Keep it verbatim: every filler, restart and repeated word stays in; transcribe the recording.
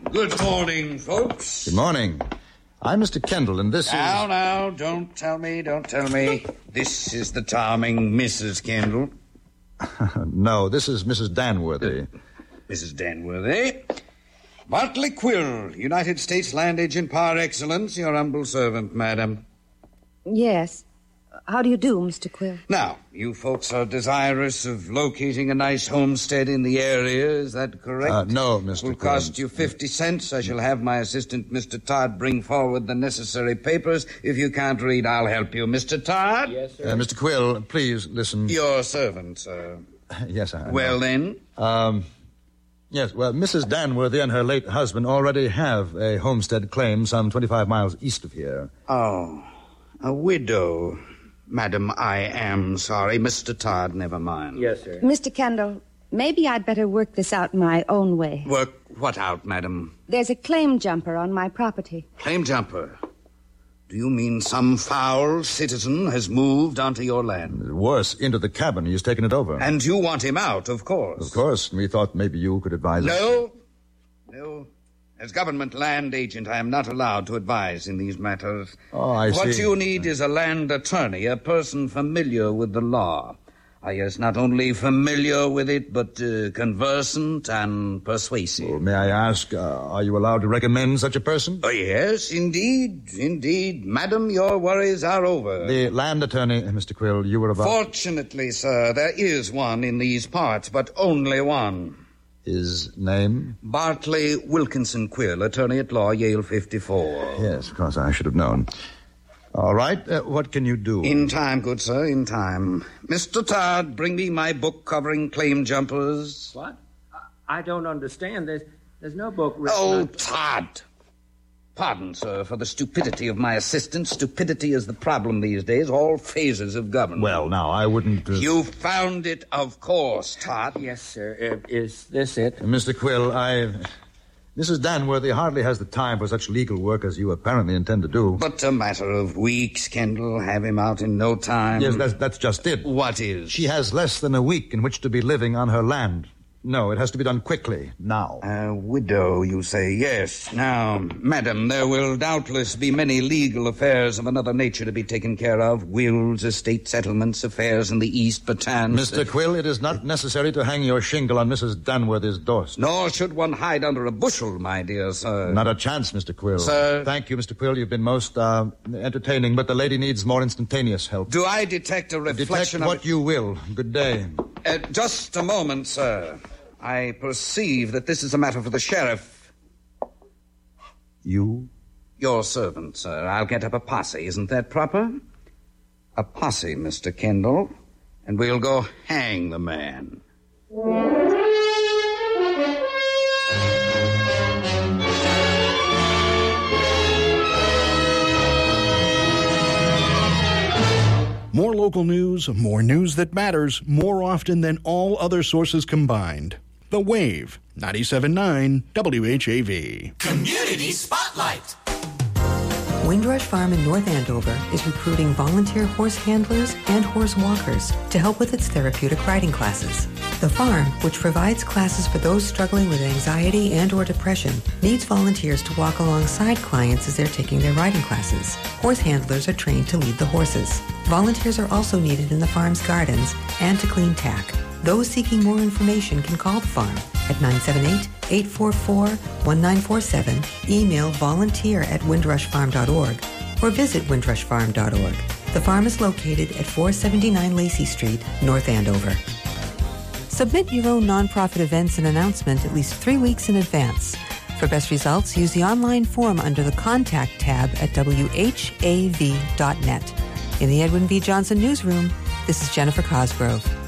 Good morning, folks. Good morning. I'm Mister Kendall, and this now, is... Now, now, don't tell me, don't tell me. This is the charming Missus Kendall. No, this is Missus Danworthy. Missus Danworthy. Bartley Quill, United States Land Agent par excellence, your humble servant, madam. Yes. How do you do, Mister Quill? Now, you folks are desirous of locating a nice homestead in the area, is that correct? Uh, no, Mister It will Quill. cost you fifty cents. I shall have my assistant, Mister Todd, bring forward the necessary papers. If you can't read, I'll help you. Mister Todd? Yes, sir. Uh, Mister Quill, please listen. Your servant, sir. Yes, I know. Well, then? Um, yes, well, Missus Danworthy and her late husband already have a homestead claim some twenty-five miles east of here. Oh, a widow. Madam, I am sorry. Mister Todd, never mind. Yes, sir. Mister Kendall, maybe I'd better work this out my own way. Work what out, madam? There's a claim jumper on my property. Claim jumper? Do you mean some foul citizen has moved onto your land? Worse, into the cabin. He's taken it over. And you want him out, of course. Of course. We thought maybe you could advise us. No. No. As government land agent, I am not allowed to advise in these matters. Oh, I what see. you need is a land attorney, a person familiar with the law. I yes, not only familiar with it, but uh, conversant and persuasive. Well, may I ask, uh, are you allowed to recommend such a person? Oh, yes, indeed, indeed. Madam, your worries are over. The land attorney, uh, Mister Quill, you were about... Fortunately, sir, there is one in these parts, but only one. His name? Bartley Wilkinson Quill, attorney at law, Yale fifty-four. Yes, of course, I should have known. All right, uh, what can you do? In time, good sir, in time. Mister Todd, bring me my book covering claim jumpers. What? I I don't understand. There's there's no book written Oh, on... Todd. Pardon, sir, for the stupidity of my assistant. Stupidity is the problem these days, all phases of government. Well, now, I wouldn't... Uh... You found it, of course, Todd. Yes, sir. Uh, is this it? Uh, Mister Quill, I... Missus Danworthy hardly has the time for such legal work as you apparently intend to do. But a matter of weeks, Kendall. Have him out in no time. Yes, that's, that's just it. What is? She has less than a week in which to be living on her land. No, it has to be done quickly, now. A widow, you say? Yes. Now, madam, there will doubtless be many legal affairs of another nature to be taken care of. Wills, estate settlements, affairs in the East, perchance. Mister Quill, it is not necessary to hang your shingle on Missus Danworthy's doorstep. Nor should one hide under a bushel, my dear sir. Not a chance, Mister Quill. Sir. Thank you, Mister Quill. You've been most uh, entertaining, but the lady needs more instantaneous help. Do I detect a reflection Detect what of... you will. Good day. Uh, just a moment, sir. I perceive that this is a matter for the sheriff. You? Your servant, sir. I'll get up a posse. Isn't that proper? A posse, Mister Kendall. And we'll go hang the man. More local news, more news that matters, more often than all other sources combined. The Wave, ninety-seven point nine W H A V. Community Spotlight. Windrush Farm in North Andover is recruiting volunteer horse handlers and horse walkers to help with its therapeutic riding classes. The farm, which provides classes for those struggling with anxiety and or depression, needs volunteers to walk alongside clients as they're taking their riding classes. Horse handlers are trained to lead the horses. Volunteers are also needed in the farm's gardens and to clean tack. Those seeking more information can call the farm at nine seven eight, eight four four, one nine four seven, email volunteer at windrush farm dot org, or visit windrush farm dot org. The farm is located at four seventy-nine Lacey Street, North Andover. Submit your own nonprofit events and announcement at least three weeks in advance. For best results, use the online form under the Contact tab at W H A V dot net. In the Edwin V. Johnson Newsroom, this is Jennifer Cosgrove.